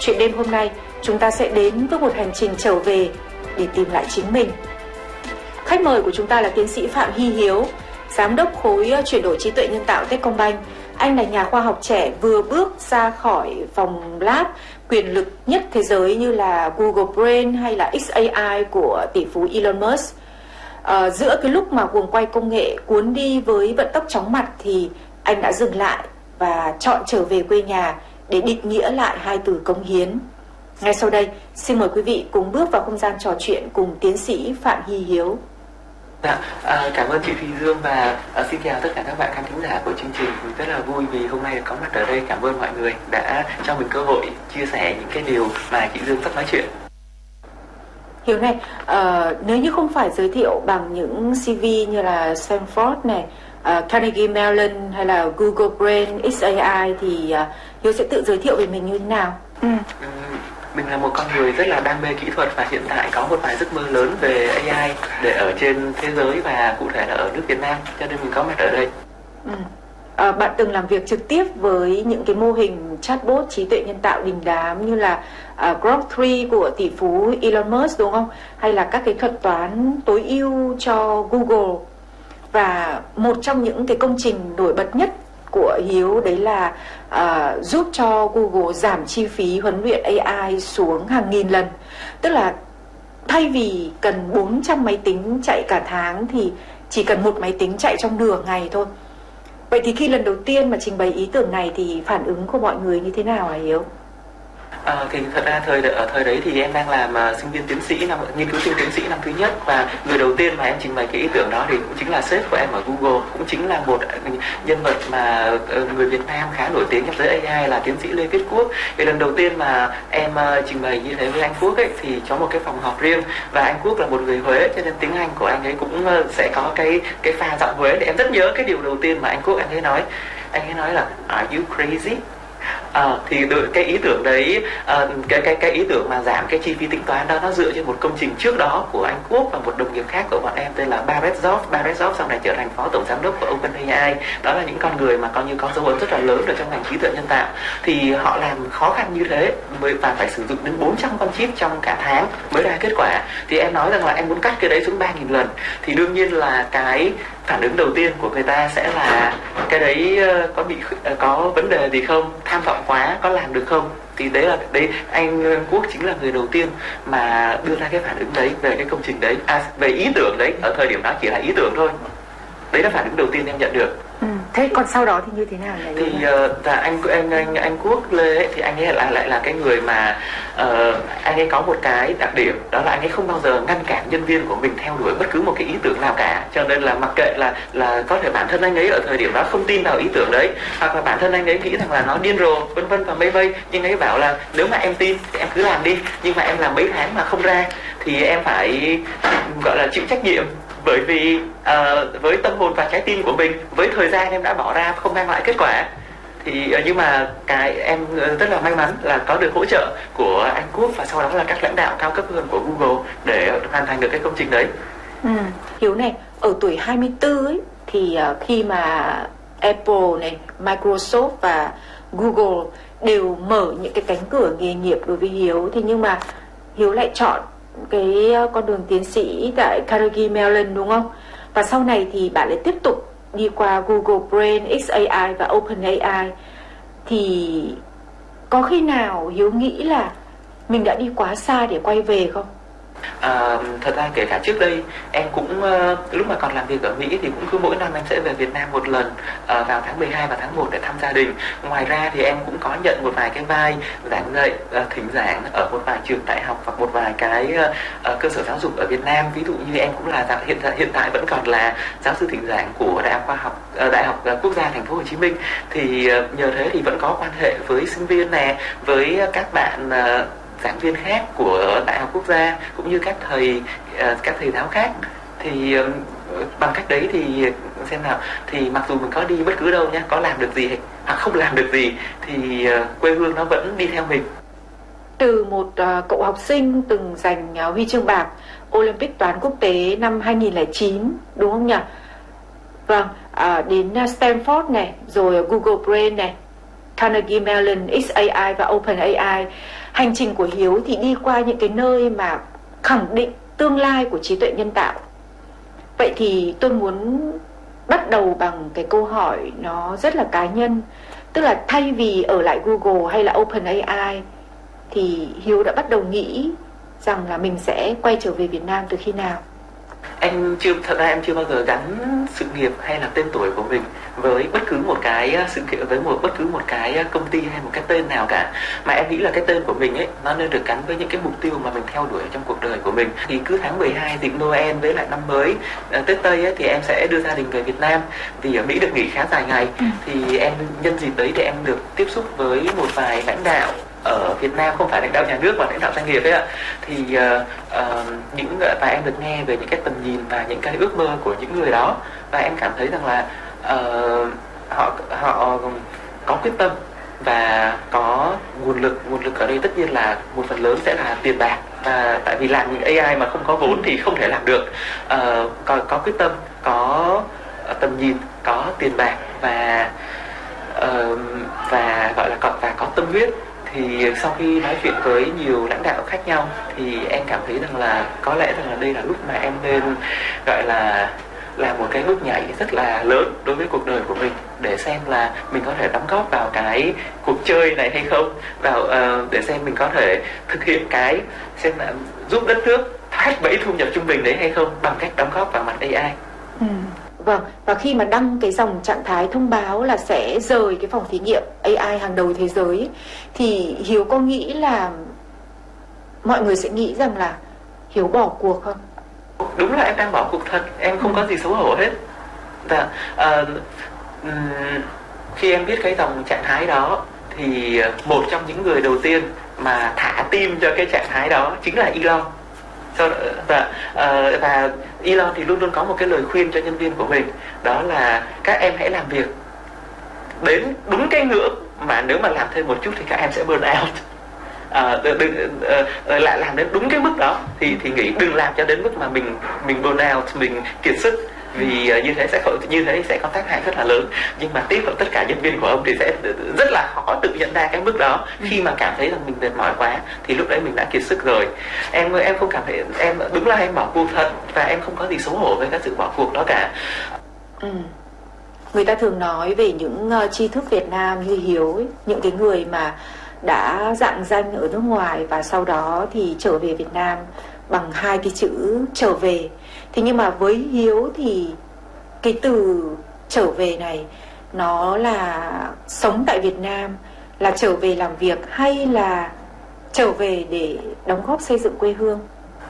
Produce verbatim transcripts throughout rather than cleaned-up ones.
Chuyện đêm hôm nay, chúng ta sẽ đến với một hành trình trở về để tìm lại chính mình. Khách mời của chúng ta là tiến sĩ Phạm Hy Hiếu, giám đốc khối chuyển đổi trí tuệ nhân tạo Techcombank. Anh là nhà khoa học trẻ vừa bước ra khỏi phòng lab quyền lực nhất thế giới như là Google Brain hay là ích a i của tỷ phú Elon Musk. À, giữa cái lúc mà guồng quay công nghệ cuốn đi với vận tốc chóng mặt thì anh đã dừng lại và chọn trở về quê nhà để định nghĩa lại hai từ cống hiến. Ngay sau đây, xin mời quý vị cùng bước vào không gian trò chuyện cùng tiến sĩ Phạm Hy Hiếu. Dạ, à, cảm ơn chị Thùy Dương và à, xin chào tất cả các bạn khán thính giả của chương trình. Mình rất là vui vì hôm nay có mặt ở đây. Cảm ơn mọi người đã cho mình cơ hội chia sẻ những cái điều mà chị Dương sắp nói chuyện. Hiếu này, uh, nếu như không phải giới thiệu bằng những xê vê như là Stanford này, uh, Carnegie Mellon hay là Google Brain, ích a i thì uh, Hiếu sẽ tự giới thiệu về mình như thế nào? Ừ. Ừ. Mình là một con người rất là đam mê kỹ thuật và hiện tại có một vài giấc mơ lớn về a i để ở trên thế giới và cụ thể là ở nước Việt Nam, cho nên mình có mặt ở đây. Ừ. À, bạn từng làm việc trực tiếp với những cái mô hình chatbot trí tuệ nhân tạo đình đám như là uh, Grok ba của tỷ phú Elon Musk đúng không? Hay là các cái thuật toán tối ưu cho Google. Và một trong những cái công trình nổi bật nhất của Hiếu đấy là uh, giúp cho Google giảm chi phí huấn luyện a i xuống hàng nghìn lần. Tức là thay vì cần bốn trăm máy tính chạy cả tháng thì chỉ cần một máy tính chạy trong nửa ngày thôi. Vậy thì khi lần đầu tiên mà trình bày ý tưởng này thì phản ứng của mọi người như thế nào hả Hiếu? À, thì thật ra thời ở thời đấy thì em đang làm uh, sinh viên tiến sĩ năm nghiên cứu sinh tiến sĩ năm thứ nhất, và người đầu tiên mà em trình bày cái ý tưởng đó thì cũng chính là sếp của em ở Google, cũng chính là một nhân vật mà uh, người Việt Nam khá nổi tiếng trong giới a i là tiến sĩ Lê Viết Quốc. Thì lần đầu tiên mà em uh, trình bày như thế với anh Quốc ấy thì có một cái phòng họp riêng, và anh Quốc là một người Huế cho nên tiếng Anh của anh ấy cũng uh, sẽ có cái cái pha giọng Huế. Thì em rất nhớ cái điều đầu tiên mà anh Quốc anh ấy nói, anh ấy nói là "Are you crazy?" À, thì được cái ý tưởng đấy, à, cái cái cái ý tưởng mà giảm cái chi phí tính toán đó nó dựa trên một công trình trước đó của anh Quốc và một đồng nghiệp khác của bọn em tên là Barrett Zoff. Barrett Zoff sau này trở thành phó tổng giám đốc của OpenAI. Đó là những con người mà coi như có dấu ấn rất là lớn ở trong ngành trí tuệ nhân tạo. Thì họ làm khó khăn như thế mới và phải sử dụng đến bốn trăm con chip trong cả tháng mới ra kết quả. Thì em nói rằng là em muốn cắt cái đấy xuống ba nghìn lần. Thì đương nhiên là cái phản ứng đầu tiên của người ta sẽ là cái đấy có bị có vấn đề gì không, tham vọng quá, có làm được không. Thì đấy là đấy anh Quốc chính là người đầu tiên mà đưa ra cái phản ứng đấy về cái công trình đấy, à, về ý tưởng đấy. Ở thời điểm đó chỉ là ý tưởng thôi. Đấy là phản ứng đầu tiên em nhận được. Ừ. Thế còn sau đó thì như thế nào nhỉ? Thì uh, là anh anh anh anh Quốc Lê ấy, thì anh ấy lại lại là cái người mà uh, anh ấy có một cái đặc điểm, đó là anh ấy không bao giờ ngăn cản nhân viên của mình theo đuổi bất cứ một cái ý tưởng nào cả. Cho nên là mặc kệ là là có thể bản thân anh ấy ở thời điểm đó không tin vào ý tưởng đấy, hoặc là bản thân anh ấy nghĩ rằng là nó điên rồ vân vân và mây mây, nhưng anh ấy bảo là nếu mà em tin thì em cứ làm đi, nhưng mà em làm mấy tháng mà không ra thì em phải gọi là chịu trách nhiệm. Bởi vì uh, với tâm hồn và trái tim của mình, với thời gian em đã bỏ ra không mang lại kết quả. Thì uh, nhưng mà cái em rất là may mắn là có được hỗ trợ của anh Quốc và sau đó là các lãnh đạo cao cấp hơn của Google để hoàn thành được cái công trình đấy. Ừ. Hiếu này, ở tuổi hai mươi tư ấy thì uh, khi mà Apple này, Microsoft và Google đều mở những cái cánh cửa nghề nghiệp đối với Hiếu, thì nhưng mà Hiếu lại chọn cái con đường tiến sĩ tại Carnegie Mellon đúng không? Và sau này thì bạn lại tiếp tục đi qua Google Brain, ích a i và OpenAI. Thì có khi nào Hiếu nghĩ là mình đã đi quá xa để quay về không? À, thật ra kể cả trước đây em cũng uh, lúc mà còn làm việc ở Mỹ thì cũng cứ mỗi năm em sẽ về Việt Nam một lần uh, vào tháng mười hai và tháng một để thăm gia đình. Ngoài ra thì em cũng có nhận một vài cái vai giảng dạy, uh, thỉnh giảng ở một vài trường đại học hoặc một vài cái uh, uh, cơ sở giáo dục ở Việt Nam. Ví dụ như em cũng là hiện hiện tại vẫn còn là giáo sư thỉnh giảng của Đại học Khoa học uh, Đại học Quốc gia Thành phố Hồ Chí Minh. Thì uh, nhờ thế thì vẫn có quan hệ với sinh viên nè, với các bạn uh, giảng viên khác của Đại học Quốc gia cũng như các thầy các thầy giáo khác. Thì bằng cách đấy thì xem nào, thì mặc dù mình có đi bất cứ đâu nhá, có làm được gì hoặc không làm được gì thì quê hương nó vẫn đi theo mình. Từ một uh, cậu học sinh từng giành uh, huy chương bạc Olympic toán quốc tế năm hai nghìn lẻ chín đúng không nhỉ? Vâng, uh, đến Stanford này, rồi Google Brain này, Carnegie Mellon, X A I và OpenAI. Hành trình của Hiếu thì đi qua những cái nơi mà khẳng định tương lai của trí tuệ nhân tạo. Vậy thì tôi muốn bắt đầu bằng cái câu hỏi nó rất là cá nhân. Tức là thay vì ở lại Google hay là OpenAI thì Hiếu đã bắt đầu nghĩ rằng là mình sẽ quay trở về Việt Nam từ khi nào? Em chưa, thật ra em chưa bao giờ gắn sự nghiệp hay là tên tuổi của mình với bất cứ một cái sự kiện, với một bất cứ một cái công ty hay một cái tên nào cả. Mà em nghĩ là cái tên của mình ấy nó nên được gắn với những cái mục tiêu mà mình theo đuổi trong cuộc đời của mình. Thì cứ tháng mười hai dịp Noel với lại năm mới Tết Tây ấy, thì em sẽ đưa gia đình về Việt Nam. Vì ở Mỹ được nghỉ khá dài ngày, ừ. thì em nhân dịp đấy thì em được tiếp xúc với một vài lãnh đạo ở Việt Nam, không phải lãnh đạo nhà nước mà lãnh đạo doanh nghiệp ấy ạ. Thì uh, uh, những và em được nghe về những cái tầm nhìn và những cái ước mơ của những người đó, và em cảm thấy rằng là uh, họ họ có quyết tâm và có nguồn lực. Nguồn lực ở đây tất nhiên là một phần lớn sẽ là tiền bạc, và tại vì làm A I mà không có vốn thì không thể làm được. Uh, có, có quyết tâm, có tầm nhìn, có tiền bạc và uh, và gọi là có, và có tâm huyết. Thì sau khi nói chuyện với nhiều lãnh đạo khác nhau thì em cảm thấy rằng là có lẽ rằng là đây là lúc mà em nên gọi là làm một cái bước nhảy rất là lớn đối với cuộc đời của mình, để xem là mình có thể đóng góp vào cái cuộc chơi này hay không, vào uh, để xem mình có thể thực hiện cái xem là giúp đất nước thoát bẫy thu nhập trung bình đấy hay không, bằng cách đóng góp vào mặt A I. Ừ. Vâng, và khi mà đăng cái dòng trạng thái thông báo là sẽ rời cái phòng thí nghiệm A I hàng đầu thế giới thì Hiếu có nghĩ là mọi người sẽ nghĩ rằng là Hiếu bỏ cuộc không? Đúng là em đang bỏ cuộc thật, em không có gì xấu hổ hết. Và uh, um, khi em viết cái dòng trạng thái đó thì một trong những người đầu tiên mà thả tim cho cái trạng thái đó chính là Elon. Và, uh, và Elon thì luôn luôn có một cái lời khuyên cho nhân viên của mình, đó là các em hãy làm việc đến đúng cái ngưỡng mà nếu mà làm thêm một chút thì các em sẽ burn out. Uh, đừng, uh, uh, lại làm đến đúng cái mức đó thì thì nghĩ, đừng làm cho đến mức mà mình mình burn out, mình kiệt sức, vì uh, như thế sẽ như thế sẽ có tác hại rất là lớn. Nhưng mà tiếp tất cả nhân viên của ông thì sẽ rất là khó tự nhận ra cái mức đó. Khi mà cảm thấy rằng mình mệt mỏi quá thì lúc đấy mình đã kiệt sức rồi. Em em không cảm thấy em đúng là em bỏ cuộc thật, và em không có gì xấu hổ với cái sự bỏ cuộc đó cả. Ừ. Người ta thường nói về những uh, tri thức Việt Nam như Hiếu ấy, những cái người mà đã rạng danh ở nước ngoài và sau đó thì trở về Việt Nam bằng hai cái chữ trở về. Thế nhưng mà với Hiếu thì cái từ trở về này nó là sống tại Việt Nam, là trở về làm việc, hay là trở về để đóng góp xây dựng quê hương?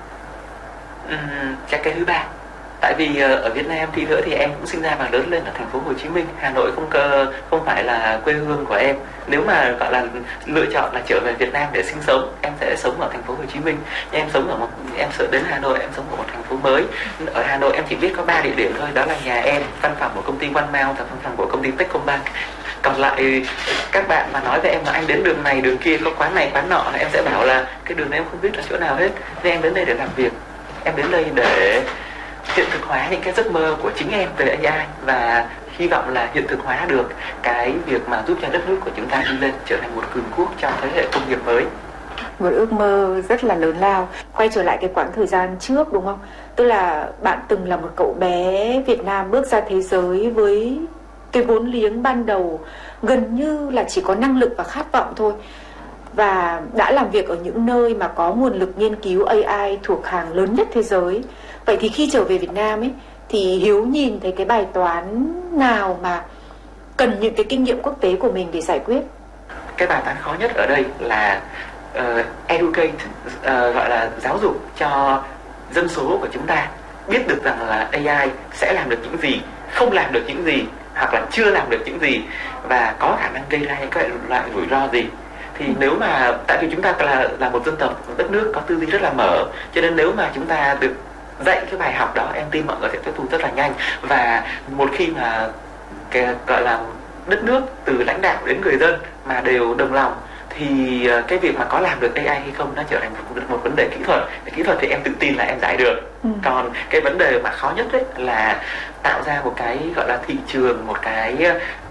Uhm, chắc cái thứ ba. Tại vì ở Việt Nam thì nữa thì em cũng sinh ra và lớn lên ở thành phố Hồ Chí Minh. Hà Nội không cơ, không phải là quê hương của em. Nếu mà gọi là lựa chọn là trở về Việt Nam để sinh sống, em sẽ sống ở thành phố Hồ Chí Minh. Nhưng em sống ở một em sợ đến Hà Nội, em sống ở một thành phố mới. Ở Hà Nội em chỉ biết có ba địa điểm thôi, đó là nhà em, văn phòng của công ty One Mount và văn phòng của công ty Techcombank. Còn lại các bạn mà nói với em là anh đến đường này đường kia có quán này quán nọ, em sẽ bảo là cái đường này em không biết là chỗ nào hết. Nên em đến đây để làm việc, em đến đây để hiện thực hóa những cái giấc mơ của chính em về A I, và hy vọng là hiện thực hóa được cái việc mà giúp cho đất nước của chúng ta đi lên trở thành một cường quốc trong thế hệ công nghiệp mới. Một ước mơ rất là lớn lao. Quay trở lại cái quãng thời gian trước đúng không? Tức là bạn từng là một cậu bé Việt Nam bước ra thế giới với cái vốn liếng ban đầu gần như là chỉ có năng lực và khát vọng thôi, và đã làm việc ở những nơi mà có nguồn lực nghiên cứu A I thuộc hàng lớn nhất thế giới. Vậy thì khi trở về Việt Nam ấy thì Hiếu nhìn thấy cái bài toán nào mà cần những cái kinh nghiệm quốc tế của mình để giải quyết? Cái bài toán khó nhất ở đây là uh, educate, uh, gọi là giáo dục cho dân số của chúng ta biết được rằng là A I sẽ làm được những gì, không làm được những gì, hoặc là chưa làm được những gì, và có khả năng gây ra những cái loại rủi ro gì. Thì nếu mà, tại vì chúng ta là, là một dân tộc, một đất nước có tư duy rất là mở, cho nên nếu mà chúng ta được dạy cái bài học đó, em tin mọi người sẽ tiếp thu rất là nhanh. Và một khi mà cái gọi là đất nước từ lãnh đạo đến người dân mà đều đồng lòng, thì cái việc mà có làm được A I hay không nó trở thành một, một vấn đề kỹ thuật. Kỹ thuật thì em tự tin là em giải được. Ừ. Còn cái vấn đề mà khó nhất ấy là tạo ra một cái gọi là thị trường, một cái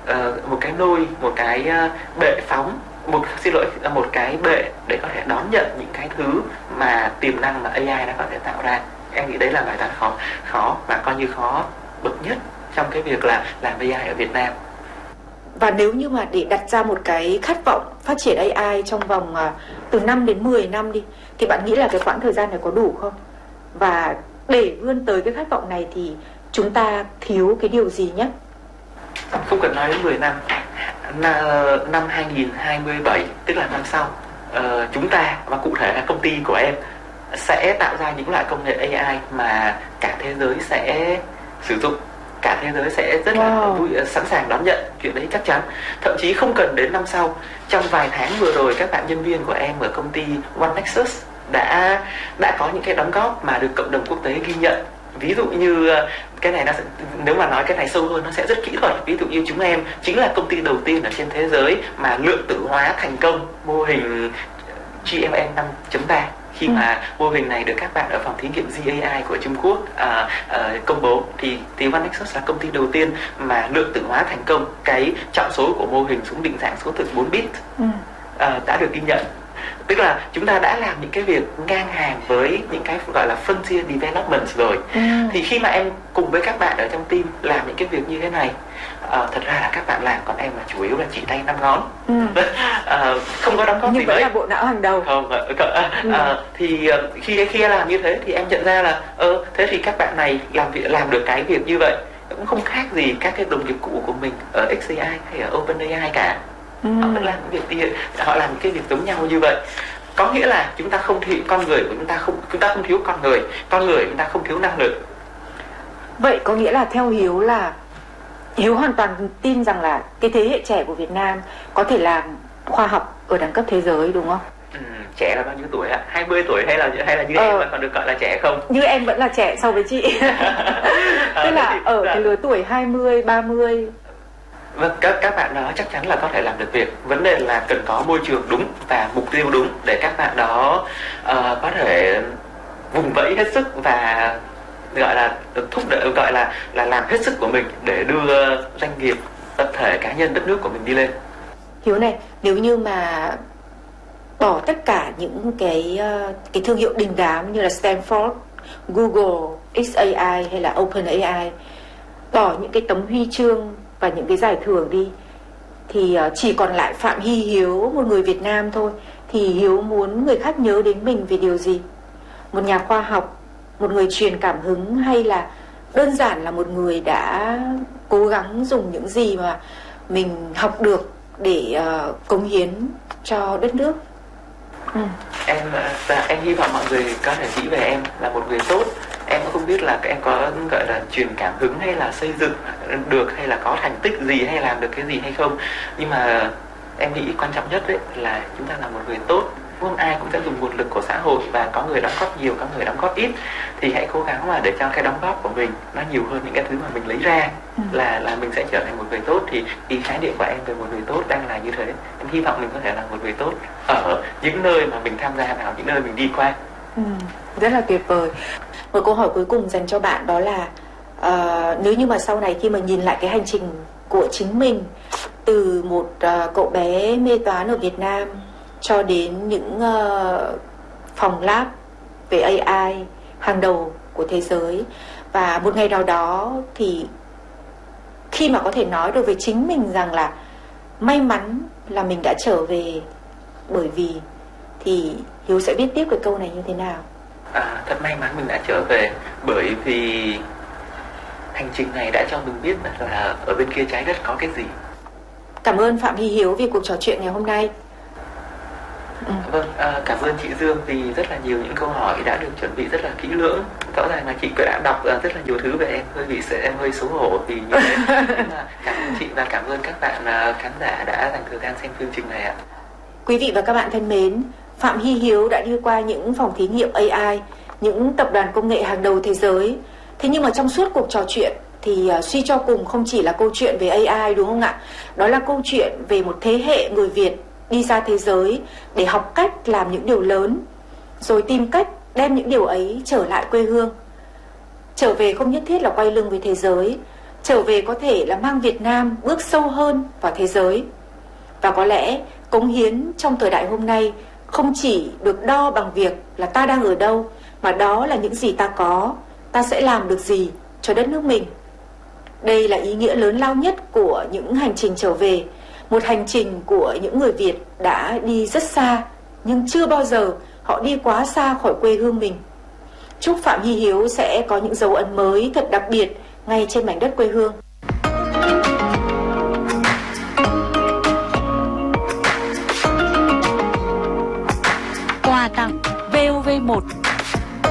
uh, một cái nôi, một cái uh, bệ phóng, một xin lỗi một cái bệ để có thể đón nhận những cái thứ mà tiềm năng mà a i đã có thể tạo ra. Em nghĩ đấy là bài toán khó khó và coi như khó bậc nhất trong cái việc là làm a i ở Việt Nam. Và nếu như mà để đặt ra một cái khát vọng phát triển a i trong vòng uh, từ năm đến mười năm đi, thì bạn nghĩ là cái khoảng thời gian này có đủ không? Và để vươn tới cái khát vọng này thì chúng ta thiếu cái điều gì nhất? Không cần nói đến mười năm, năm hai nghìn không trăm hai mươi bảy, tức là năm sau, uh, chúng ta và cụ thể là công ty của em sẽ tạo ra những loại công nghệ a i mà cả thế giới sẽ sử dụng, cả thế giới sẽ rất là wow. vui, sẵn sàng đón nhận chuyện đấy chắc chắn. Thậm chí không cần đến năm sau, trong vài tháng vừa rồi các bạn nhân viên của em ở công ty One Nexus đã đã có những cái đóng góp mà được cộng đồng quốc tế ghi nhận. Ví dụ như cái này nó sẽ, nếu mà nói cái này sâu hơn nó sẽ rất kỹ thuật. Ví dụ như chúng em chính là công ty đầu tiên ở trên thế giới mà lượng tử hóa thành công mô hình G M M năm chấm ba. Khi mà mô hình này được các bạn ở phòng thí nghiệm G A I của Trung Quốc à, à, công bố thì, thì One Nexus là công ty đầu tiên mà lượng tử hóa thành công cái trọng số của mô hình xuống định dạng số thực bốn bit ừ. à, đã được ghi nhận. Tức là chúng ta đã làm những cái việc ngang hàng với những cái gọi là frontier development rồi. ừ. Thì khi mà em cùng với các bạn ở trong team làm những cái việc như thế này, à, thật ra là các bạn làm, còn em là chủ yếu là chỉ tay năm ngón. ừ. à, Không có đóng góp gì nhưng vẫn là bộ não hàng đầu. Không, à, à, ừ. à, thì khi khi em làm như thế thì em nhận ra là ơ thế thì các bạn này làm việc làm được cái việc như vậy cũng không khác gì các cái đồng nghiệp cũ của mình ở X A I hay ở OpenAI cả. Ừ. Họ vẫn làm cái việc họ làm cái việc giống nhau như vậy. Có nghĩa là chúng ta không thiếu con người của chúng ta không chúng ta không thiếu con người, con người chúng ta không thiếu năng lực. Vậy có nghĩa là theo Hiếu là Hiếu hoàn toàn tin rằng là cái thế hệ trẻ của Việt Nam có thể làm khoa học ở đẳng cấp thế giới, đúng không? Ừ, trẻ là bao nhiêu tuổi ạ? hai mươi tuổi hay là hay là như ờ, em mà còn được gọi là trẻ không? Như em vẫn là trẻ so với chị. Tức là ở cái lứa tuổi hai mươi, ba mươi. Vâng, các, các bạn đó chắc chắn là có thể làm được việc. Vấn đề là cần có môi trường đúng và mục tiêu đúng để các bạn đó uh, có thể vùng vẫy hết sức và gọi là thúc đẩy, gọi là là làm hết sức của mình để đưa doanh nghiệp, tập thể, cá nhân, đất nước của mình đi lên. Hiếu này, nếu như mà bỏ tất cả những cái cái thương hiệu đình đám như là Stanford, Google, X A I hay là OpenAI, bỏ những cái tấm huy chương và những cái giải thưởng đi, thì chỉ còn lại Phạm Hy Hiếu, một người Việt Nam thôi, thì Hiếu muốn người khác nhớ đến mình về điều gì? Một nhà khoa học, một người truyền cảm hứng, hay là đơn giản là một người đã cố gắng dùng những gì mà mình học được để uh, cống hiến cho đất nước? ừ. Em và em hy vọng mọi người có thể nghĩ về em là một người tốt. Em cũng không biết là em có gọi là truyền cảm hứng hay là xây dựng được, hay là có thành tích gì hay làm được cái gì hay không, nhưng mà em nghĩ quan trọng nhất đấy là chúng ta là một người tốt. Không ai cũng sẽ dùng nguồn lực của xã hội, và có người đóng góp nhiều, có người đóng góp ít, thì hãy cố gắng mà để cho cái đóng góp của mình nó nhiều hơn những cái thứ mà mình lấy ra, ừ. là là mình sẽ trở thành một người tốt. Thì ý khái niệm của em về một người tốt đang là như thế. Em hy vọng mình có thể là một người tốt ở những nơi mà mình tham gia vào, những nơi mình đi qua. ừ, Rất là tuyệt vời. Một câu hỏi cuối cùng dành cho bạn đó là uh, nếu như mà sau này khi mà nhìn lại cái hành trình của chính mình, từ một uh, cậu bé mê toán ở Việt Nam cho đến những uh, phòng lab về a i hàng đầu của thế giới, và một ngày nào đó thì khi mà có thể nói được với chính mình rằng là may mắn là mình đã trở về, bởi vì, thì Hiếu sẽ viết tiếp cái câu này như thế nào? À, thật may mắn mình đã trở về, bởi vì hành trình này đã cho mình biết là ở bên kia trái đất có cái gì. Cảm ơn Phạm Hy Hiếu vì cuộc trò chuyện ngày hôm nay. ừ. Vâng, à, cảm ơn chị Dương vì rất là nhiều những câu hỏi đã được chuẩn bị rất là kỹ lưỡng. Rõ ràng là chị đã đọc rất là nhiều thứ về em, hơi bị sẽ em hơi xấu hổ vì như thế. Nhưng mà cảm ơn chị và cảm ơn các bạn khán giả đã dành thời gian xem chương trình này ạ. Quý vị và các bạn thân mến, Phạm Hy Hiếu đã đi qua những phòng thí nghiệm a i, những tập đoàn công nghệ hàng đầu thế giới. Thế nhưng mà trong suốt cuộc trò chuyện thì uh, suy cho cùng không chỉ là câu chuyện về a i, đúng không ạ? Đó là câu chuyện về một thế hệ người Việt đi ra thế giới để học cách làm những điều lớn, rồi tìm cách đem những điều ấy trở lại quê hương. Trở về không nhất thiết là quay lưng với thế giới. trở về có thể là mang Việt Nam bước sâu hơn vào thế giới. Và có lẽ cống hiến trong thời đại hôm nay không chỉ được đo bằng việc là ta đang ở đâu, mà đó là những gì ta có, ta sẽ làm được gì cho đất nước mình. Đây là ý nghĩa lớn lao nhất của những hành trình trở về, một hành trình của những người Việt đã đi rất xa, nhưng chưa bao giờ họ đi quá xa khỏi quê hương mình. Chúc Phạm Hy Hiếu sẽ có những dấu ấn mới thật đặc biệt ngay trên mảnh đất quê hương.